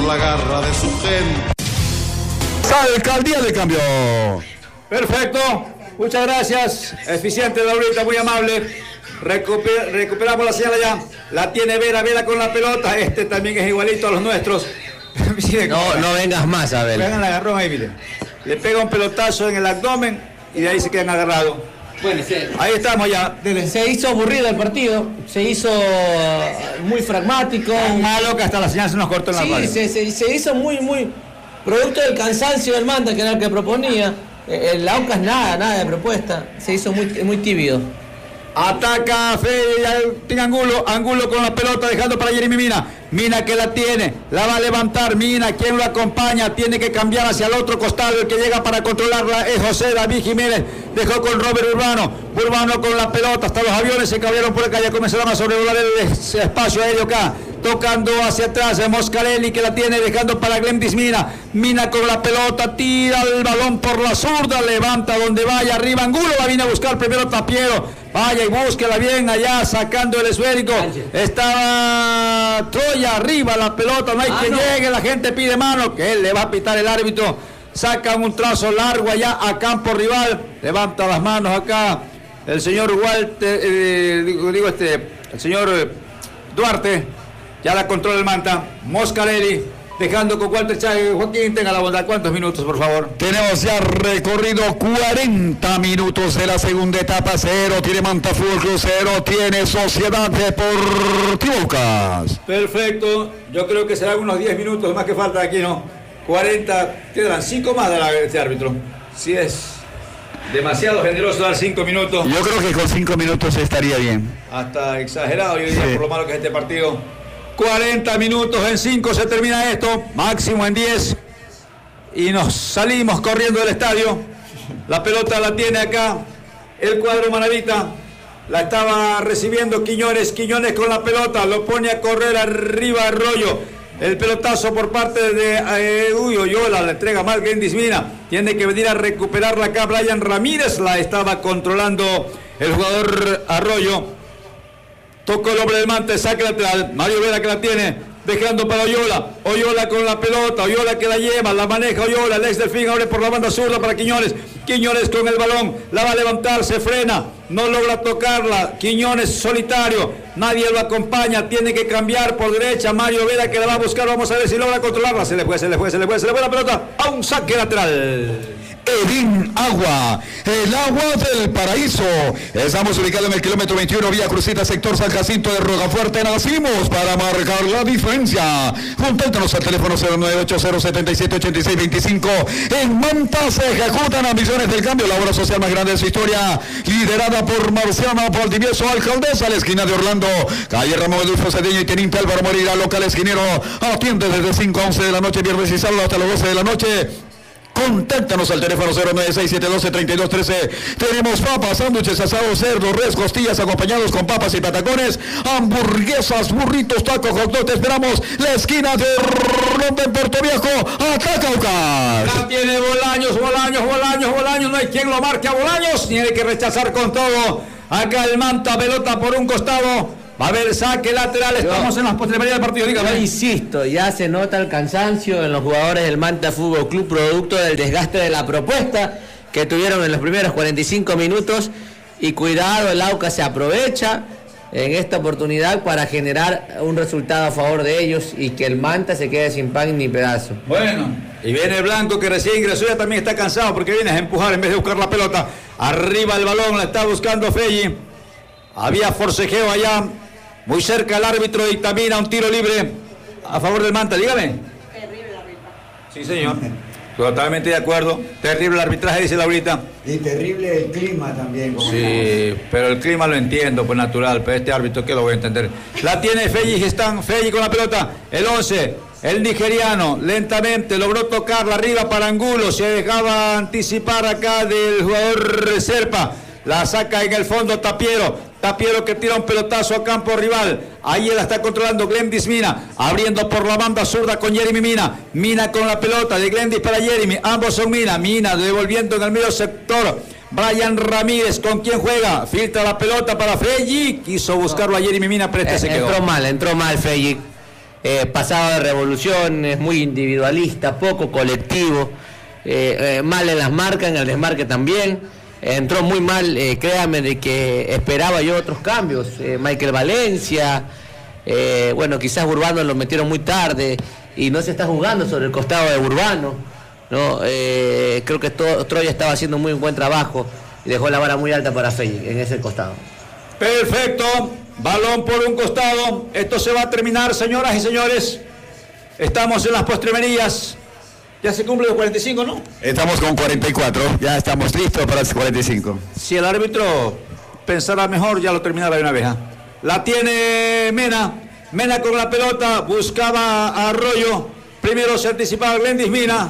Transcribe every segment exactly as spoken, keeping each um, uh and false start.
la garra de su gente. Alcaldía de Cambio. Perfecto, muchas gracias. Eficiente, Laurita, muy amable. Recuper, recuperamos la señal allá. La tiene Vera, Vera con la pelota. Este también es igualito a los nuestros. No, no vengas más, Abel. Vengan el agarrón ahí, mire. Le pega un pelotazo en el abdomen y de ahí se quedan agarrados. Bueno, sí. Ahí estamos ya. Se hizo aburrido el partido, se hizo muy fragmático. Tan malo que hasta la señal se nos cortó en la Sí, radio. se, se, se hizo muy, muy... Producto del cansancio del Manta, que era el que proponía. El Aucas nada, nada de propuesta. Se hizo muy, muy tibio. Ataca Fede, tiene Angulo, Angulo con la pelota dejando para Jeremy Mina. Mina que la tiene, la va a levantar. Mina, quien lo acompaña, tiene que cambiar hacia el otro costado. El que llega para controlarla es José David Jiménez. Dejó con Robert Urbano. Urbano con la pelota. Hasta los aviones se cabieron por acá. Ya comenzaron a sobrevolar el espacio aéreo acá. Tocando hacia atrás de Moscarelli que la tiene dejando para Glendis Mina. Mina con la pelota, tira el balón por la zurda, levanta donde vaya, arriba Angulo, la viene a buscar primero Tapiero. Vaya y búsquela bien allá, sacando el esférico. Estaba Troya arriba la pelota, no hay ah, que no. llegue, la gente pide mano, que él le va a pitar el árbitro. Sacan un trazo largo allá a campo rival, levanta las manos acá el señor Walter, eh, digo, digo este, el señor eh, Duarte. Ya la controla el Manta, Moscarelli, dejando con Walter Chávez. Joaquín, tenga la bondad. ¿Cuántos minutos, por favor? Tenemos ya recorrido cuarenta minutos de la segunda etapa. Cero tiene Manta Fútbol Club, cero tiene Sociedad Deportiva Aucas. Perfecto. Yo creo que serán unos diez minutos más que falta aquí, ¿no? cuarenta, quedarán cinco más de la, este árbitro. Si es demasiado generoso dar cinco minutos. Yo creo que con cinco minutos estaría bien. Hasta exagerado, yo diría, sí. por lo malo que es este partido. cuarenta minutos, en cinco se termina esto, máximo en diez. Y nos salimos corriendo del estadio. La pelota la tiene acá el cuadro Manavita. La estaba recibiendo Quiñones. Quiñones con la pelota, lo pone a correr arriba Arroyo. El pelotazo por parte de eh, Uy, Oyola, la entrega mal Glendis Mina. Tiene que venir a recuperarla acá Brian Ramírez. La estaba controlando el jugador Arroyo. Tocó el hombre del Manta, saque lateral. Mario Vera que la tiene, dejando para Oyola. Oyola con la pelota, Oyola que la lleva, la maneja Oyola. El ex Delfín abre por la banda zurda para Quiñones. Quiñones con el balón, la va a levantar, se frena, no logra tocarla. Quiñones solitario, nadie lo acompaña, tiene que cambiar por derecha. Mario Vera que la va a buscar, vamos a ver si logra controlarla. Se le fue, se le fue, se le fue, se le fue la pelota a un saque lateral. Edín Agua, el agua del paraíso. Estamos ubicados en el kilómetro veintiuno, vía Crucita, sector San Jacinto de Rocafuerte. Nacimos para marcar la diferencia. Contáctanos al teléfono cero nueve ocho cero siete siete ocho seis dos cinco. En Manta se ejecutan ambiciones del cambio. La obra social más grande de su historia, liderada por Marciano Valdivieso, alcaldesa a la esquina de Orlando, calle Ramón Adolfo Cedeño y Teniente Álvaro Moreira, local esquinero. Atiende desde cinco a once de la noche, viernes y sábado hasta las doce de la noche. Contáctanos al teléfono cero nueve seis siete uno dos tres dos uno tres. Tenemos papas, sándwiches, asados, cerdo, res, costillas acompañados con papas y patacones, hamburguesas, burritos, tacos, hot dog. Te esperamos la esquina de Ronda en Puerto Viejo. Ataca Aucas. La tiene Bolaños, Bolaños, Bolaños, Bolaños. No hay quien lo marque a Bolaños. Tiene que rechazar con todo. Acá el Manta, pelota por un costado. Va a haber saque lateral, estamos yo, en las postrimerías del partido, dígame. Yo insisto, ya se nota el cansancio en los jugadores del Manta Fútbol Club, producto del desgaste de la propuesta que tuvieron en los primeros cuarenta y cinco minutos. Y cuidado, el Aucas se aprovecha en esta oportunidad para generar un resultado a favor de ellos y que el Manta se quede sin pan ni pedazo. Bueno, y viene Blanco que recién ingresó, ya también está cansado porque viene a empujar en vez de buscar la pelota. Arriba el balón, la está buscando Felli. Había forcejeo allá. Muy cerca el árbitro dictamina un tiro libre a favor del Manta. Dígame. Terrible el arbitraje. Sí, señor. Totalmente de acuerdo. Terrible el arbitraje, dice Laurita. Y terrible el clima también. Sí, pero el clima lo entiendo, pues natural. Pero este árbitro, ¿qué lo voy a entender? La tiene Felli Gestán. Felli con la pelota. El once. El nigeriano lentamente logró tocarla arriba para Angulo. Se dejaba anticipar acá del jugador Serpa. La saca en el fondo Tapiero. Tapiero que tira un pelotazo a campo rival. Ahí la está controlando Glendis Mina. Abriendo por la banda zurda con Jeremy Mina. Mina con la pelota de Glendis para Jeremy. Ambos son Mina. Mina devolviendo en el medio sector. Brian Ramírez, ¿con quién juega? Filtra la pelota para Felli. Quiso buscarlo a Jeremy Mina, pero este eh, se quedó. Entró mal, entró mal Felli. eh, pasado de revoluciones, muy individualista, poco colectivo, eh, eh, mal en las marcas, en el desmarque también. Entró muy mal, eh, créame, de que esperaba yo otros cambios. Eh, Michael Valencia, eh, bueno, quizás Urbano lo metieron muy tarde y no se está jugando sobre el costado de Urbano, ¿no? Eh, creo que to- Troya estaba haciendo muy buen trabajo y dejó la vara muy alta para Fey en ese costado. Perfecto, balón por un costado. Esto se va a terminar, señoras y señores. Estamos en las postremerías. Ya se cumple los cuarenta y cinco, ¿no? Estamos con cuarenta y cuatro, ya estamos listos para los cuarenta y cinco. Si el árbitro pensara mejor, ya lo terminaba de una vez. ¿eh? La tiene Mena. Mena con la pelota, buscaba a Arroyo. Primero se anticipaba Glendis Mina.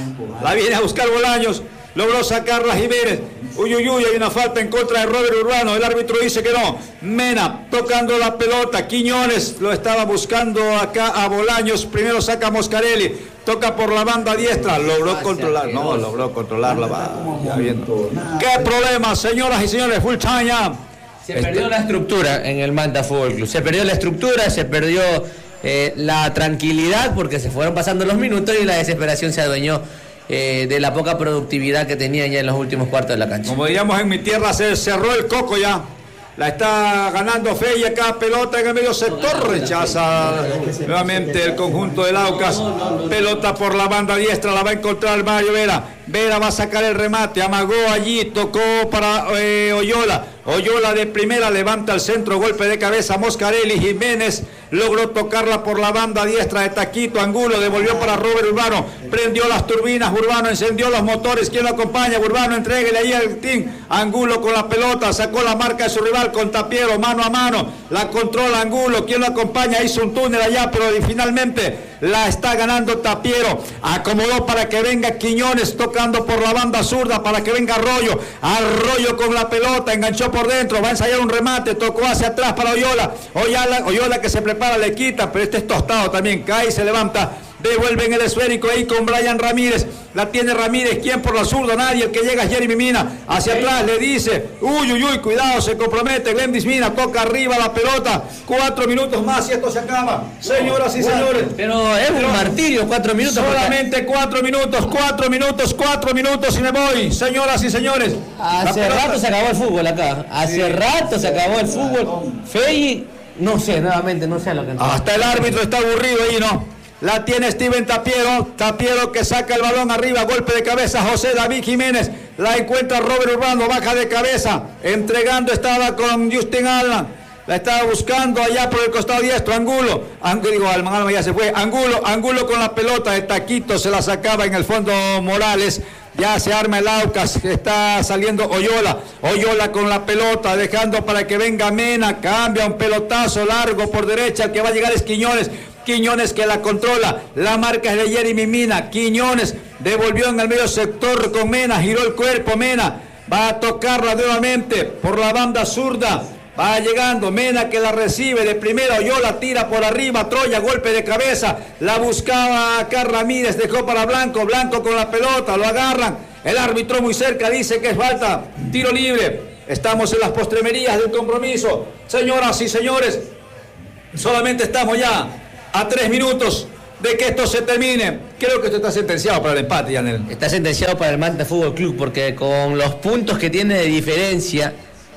La viene a buscar Bolaños. Logró sacarla Jiménez. Uy, uy, uy, hay una falta en contra de Robert Urbano. El árbitro dice que no. Mena tocando la pelota. Quiñones lo estaba buscando acá a Bolaños. Primero saca a Moscarelli. Toca por la banda diestra. Logró controlar. No, logró controlarla. Va, viendo. ¿Qué problema, señoras y señores? Full time ya. Se perdió la estructura en el Manta Fútbol Club. Se perdió la estructura, se perdió eh, la tranquilidad porque se fueron pasando los minutos y la desesperación se adueñó eh, de la poca productividad que tenían ya en los últimos cuartos de la cancha. Como diríamos en mi tierra, se cerró el coco ya. La está ganando Fey acá, pelota en el medio sector, rechaza nuevamente el conjunto del Aucas. Pelota por la banda diestra, la va a encontrar Mario Vera. Vera va a sacar el remate, amagó allí, tocó para eh, Oyola. Oyola de primera, levanta el centro, golpe de cabeza, Moscarelli. Jiménez logró tocarla por la banda diestra de Taquito. Angulo devolvió para Robert Urbano, prendió las turbinas, Urbano encendió los motores. ¿Quién lo acompaña? Urbano, entréguele ahí al team. Angulo con la pelota, sacó la marca de su rival con Tapiero, mano a mano, la controla Angulo. ¿Quién lo acompaña? Hizo un túnel allá, pero finalmente la está ganando Tapiero. Acomodó para que venga Quiñones, tocando por la banda zurda para que venga Arroyo. Arroyo con la pelota, enganchó por dentro, va a ensayar un remate, tocó hacia atrás para Oyola. Oyola, Oyola que se prepara, le quita, pero este es tostado también, cae y se levanta. Devuelven el esférico ahí con Brian Ramírez. La tiene Ramírez. ¿Quién por la zurda? Nadie. El que llega es Jeremy Mina. Hacia atrás le dice. Uy, uy, uy. Cuidado. Se compromete. Glendis Mina. Toca arriba la pelota. Cuatro minutos más y esto se acaba. Señoras y señores. Pero es un martirio. Cuatro minutos. Solamente cuatro minutos. Cuatro minutos. Cuatro minutos y me voy. Señoras y señores. Hace rato se acabó el fútbol acá. Hace sí. rato se acabó el fútbol. Fey, no sé, nuevamente, no sé lo que entró. Hasta el árbitro está aburrido ahí, ¿no? La tiene Steven Tapiero, Tapiero que saca el balón arriba, golpe de cabeza, José David Jiménez, la encuentra Robert Urbano, baja de cabeza, entregando estaba con Justin Alman, la estaba buscando allá por el costado diestro, Angulo, Angulo digo, Alman, Alman ya se fue, Angulo, Angulo con la pelota de Taquito, se la sacaba en el fondo Morales. Ya se arma el Aucas, está saliendo Oyola, Oyola con la pelota, dejando para que venga Mena, cambia un pelotazo largo por derecha, el que va a llegar es Quiñones, Quiñones que la controla, la marca es de Jeremy Mina, Quiñones devolvió en el medio sector con Mena, giró el cuerpo, Mena va a tocarla nuevamente por la banda zurda. Va llegando Mena que la recibe de primera, Oyola tira por arriba, Troya, golpe de cabeza, la buscaba acá Ramírez, dejó para Blanco, Blanco con la pelota, lo agarran, el árbitro muy cerca dice que es falta, tiro libre, estamos en las postremerías del compromiso, señoras y señores, solamente estamos ya a tres minutos de que esto se termine. Creo que esto está sentenciado para el empate, Yanel. Está sentenciado para el Manta Fútbol Club porque con los puntos que tiene de diferencia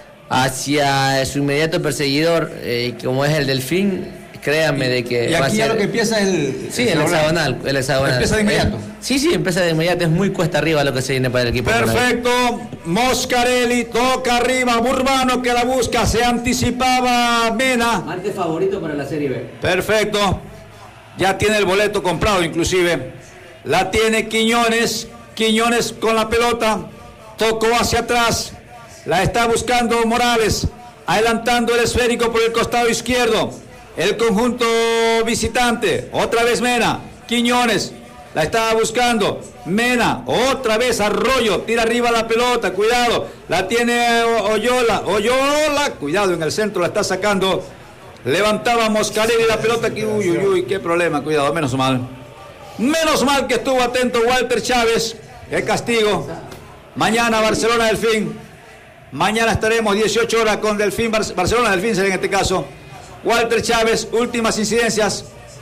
hacia su inmediato perseguidor, eh, como es el Delfín, créanme de que y va aquí a ser... ya lo que empieza es el, sí, el hexagonal, el hexagonal. Empieza de inmediato. Eh, sí, sí, empieza de inmediato, es muy cuesta arriba lo que se viene para el equipo. Perfecto, Moscarelli toca arriba, Urbano que la busca, se anticipaba Mena. Marque favorito para la Serie B. Perfecto, ya tiene el boleto comprado inclusive. La tiene Quiñones, Quiñones con la pelota, tocó hacia atrás. La está buscando Morales, adelantando el esférico por el costado izquierdo. El conjunto visitante, otra vez Mena, Quiñones, la estaba buscando. Mena, otra vez Arroyo, tira arriba la pelota, cuidado. La tiene Oyola, Oyola, cuidado en el centro, la está sacando. Levantaba Moscarelli la pelota, que uy, uy, uy, qué problema, cuidado, menos mal. Menos mal que estuvo atento Walter Chávez, qué castigo. Mañana Barcelona Delfín. Mañana estaremos dieciocho horas con Delfín, Barcelona Delfín será en este caso. Walter Chávez, últimas incidencias.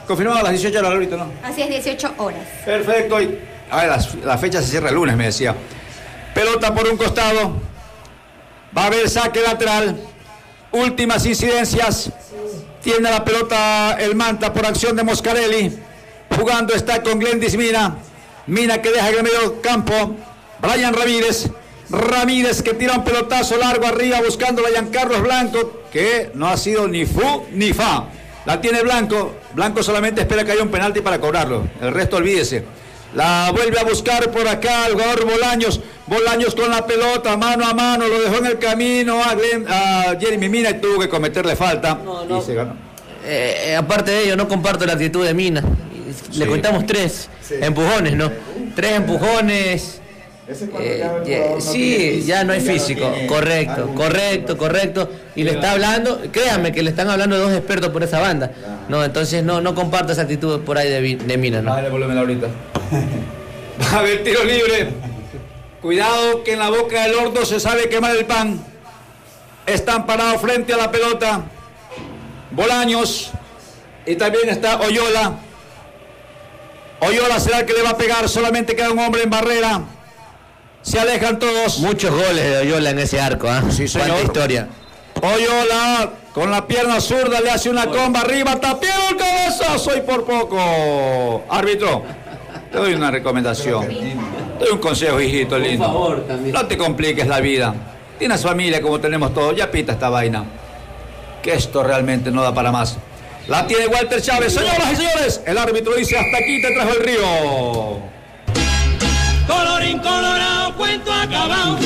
Confirmado a las dieciocho horas, Laurita, ¿no? Así es, dieciocho horas. Perfecto. Y, a ver, la, la fecha se cierra el lunes, me decía. Pelota por un costado. Va a haber saque lateral. Últimas incidencias. Tiene la pelota el Manta por acción de Moscarelli. Jugando está con Glendis Mina. Mina que deja en el medio campo. Brian Ramírez. Ramírez que tira un pelotazo largo arriba buscando a Giancarlos Blanco, que no ha sido ni fu ni fa. La tiene Blanco. Blanco solamente espera que haya un penalti para cobrarlo. El resto olvídese. La vuelve a buscar por acá el jugador Bolaños. Bolaños con la pelota, mano a mano, lo dejó en el camino a, Glenn, a Jeremy Mina y tuvo que cometerle falta. No, no. Y se ganó. Eh, eh, aparte de ello, no comparto la actitud de Mina. Le Sí. contamos tres Sí. empujones, ¿no? Tres empujones. Ese es cuando Eh, ya el ya- jugador no sí, tiene físico, ya no hay ya físico. tiene Correcto, algún- correcto, correcto. Y le está hablando, créanme que le están hablando dos expertos por esa banda. No, entonces no, no comparto esa actitud por ahí de, Vi- de Mina, ¿no? Bájale el volumen ahorita. Va a haber tiro libre. Cuidado que en la boca del horno se sabe quemar el pan. Están parados frente a la pelota Bolaños y también está Oyola. Oyola será el que le va a pegar. Solamente queda un hombre en barrera. Se alejan todos. Muchos goles de Oyola en ese arco, ¿ah? Sí, señor. Cuánta historia. Oyola con la pierna zurda le hace una comba arriba. Tapiero el cabezazo y por poco. Árbitro, te doy una recomendación. Te doy un consejo, hijito lindo. favor, también. No te compliques la vida. Tienes familia como tenemos todos. Ya pita esta vaina. Que esto realmente no da para más. La tiene Walter Chávez. Señoras y señores, el árbitro dice hasta aquí te trajo el río. Colorín colorado, cuento acabado.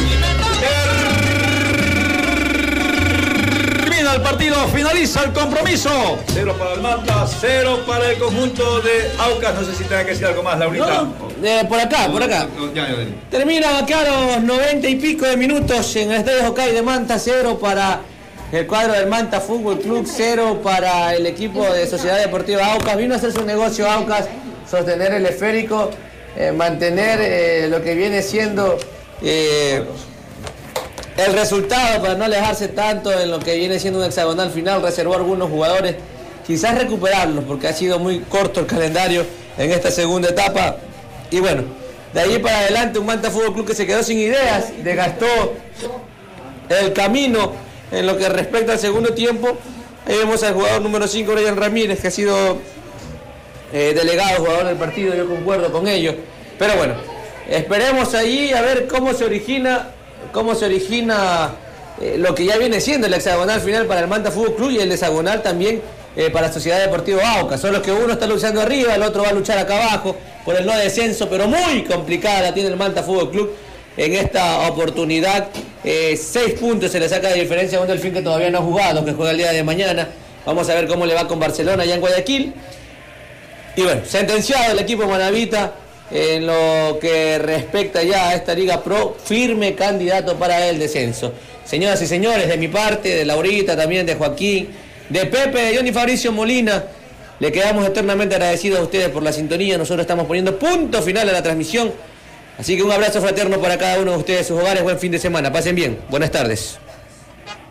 Termina el partido, finaliza el compromiso. Cero para el Manta, cero para el conjunto de Aucas. No sé si tenga que decir algo más, Laurita. No, eh, por acá, por acá. Ya, ya, ya. Termina acá los noventa y pico de minutos en el estadio Hokkaido de Manta, cero para el cuadro del Manta Fútbol Club, cero para el equipo de Sociedad Deportiva Aucas. Vino a hacer su negocio Aucas, sostener el esférico, eh, mantener eh, lo que viene siendo eh, el resultado para no alejarse tanto en lo que viene siendo un hexagonal final. Reservó algunos jugadores, quizás recuperarlos porque ha sido muy corto el calendario en esta segunda etapa. Y bueno, de ahí para adelante un Manta Fútbol Club que se quedó sin ideas, desgastó el camino en lo que respecta al segundo tiempo. Ahí vemos al jugador número cinco, Brian Ramírez, que ha sido eh, delegado, jugador del partido, yo concuerdo con ello. Pero bueno, esperemos ahí a ver cómo se origina, cómo se origina eh, lo que ya viene siendo el hexagonal final para el Manta Fútbol Club y el hexagonal también eh, para Sociedad Deportiva Aucas. Solo que uno está luchando arriba, el otro va a luchar acá abajo por el no descenso, pero muy complicada la tiene el Manta Fútbol Club en esta oportunidad. Eh, seis puntos se le saca de diferencia a un Delfín que todavía no ha jugado, que juega el día de mañana. Vamos a ver cómo le va con Barcelona allá en Guayaquil. Y bueno, sentenciado el equipo manavita en lo que respecta ya a esta Liga Pro, firme candidato para el descenso. Señoras y señores, de mi parte, de Laurita, también de Joaquín, de Pepe, de Johnny Fabricio Molina, le quedamos eternamente agradecidos a ustedes por la sintonía. Nosotros estamos poniendo punto final a la transmisión. Así que un abrazo fraterno para cada uno de ustedes, sus hogares, buen fin de semana, pasen bien, buenas tardes.